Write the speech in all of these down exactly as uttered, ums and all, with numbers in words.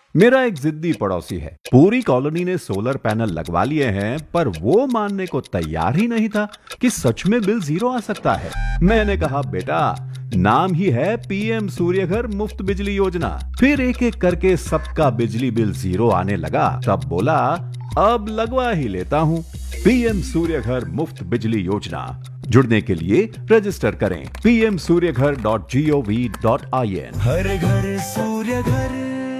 मेरा एक जिद्दी पड़ोसी है। पूरी कॉलोनी ने सोलर पैनल लगवा लिए हैं, पर वो मानने को तैयार ही नहीं था कि सच में बिल जीरो आ सकता है। मैंने कहा, बेटा, नाम ही है पीएम सूर्यघर मुफ्त बिजली योजना। फिर एक एक करके सबका बिजली बिल जीरो आने लगा। तब बोला, अब लगवा ही लेता हूँ। पीएम सूर्यघर मुफ्त बिजली योजना। जुड़ने के लिए रजिस्टर करें P M Surya Ghar dot G O V dot I N. हर घर सूर्य घर।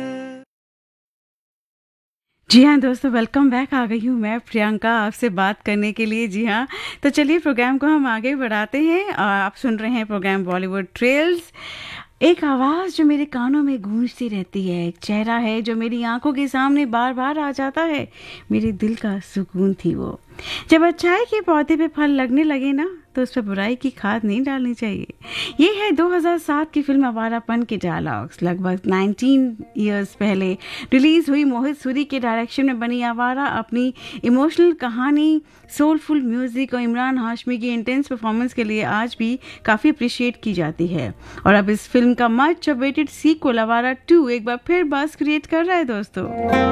जी हाँ दोस्तों, वेलकम बैक। आ गई हूँ मैं प्रियंका आपसे बात करने के लिए। जी हाँ, तो चलिए प्रोग्राम को हम आगे बढ़ाते हैं। और आप सुन रहे हैं प्रोग्राम बॉलीवुड ट्रेल्स। एक आवाज़ जो मेरे कानों में गूंजती रहती है, एक चेहरा है जो मेरी आंखों के सामने बार बार आ जाता है। मेरे दिल का सुकून थी वो। जब अच्छाई के पौधे पे फल लगने लगे ना, तो उस पर बुराई की खाद नहीं डालनी चाहिए। ये है दो हज़ार सात की फिल्म आवारापन के डायलॉग्स। लगभग उन्नीस इयर्स पहले रिलीज हुई मोहित सूरी के डायरेक्शन में बनी आवारा अपनी इमोशनल कहानी, सोलफुल म्यूजिक और इमरान हाशमी की इंटेंस परफॉर्मेंस के लिए आज भी काफ़ी अप्रिशिएट की जाती है। और अब इस फिल्म का मच अवेटेड सीक्वल आवारा टू एक बार फिर बज़ क्रिएट कर रहा है दोस्तों।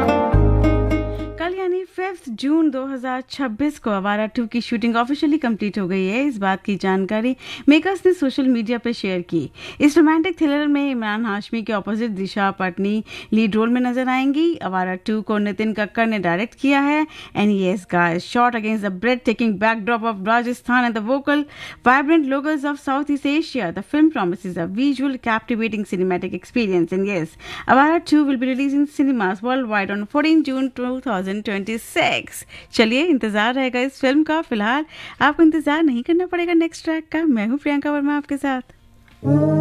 कल यानी फिफ्थ जून दो हज़ार छब्बीस को आवारा टू की शूटिंग ऑफिशियली कंप्लीट हो गई है। इस बात की जानकारी मेकर्स ने सोशल मीडिया पर शेयर की। इस रोमांटिक थ्रिलर में इमरान हाशमी के ऑपोजिट दिशा पटनी लीड रोल में नजर आएंगी। आवारा टू को नितिन कक्कर ने डायरेक्ट किया है। And yes guys, shot against the bread taking backdrop of Rajasthan and the vocal vibrant logos of south east Asia, the film promises a visual captivating cinematic experience. And yes, Avara to will be released in cinemas worldwide on fourteenth June twenty twenty-six. चलिए, इंतजार रहेगा इस film का। फिलहाल आपको इंतजार नहीं करना पड़ेगा नेक्स्ट ट्रैक का। मैं हूँ प्रियंका वर्मा आपके साथ।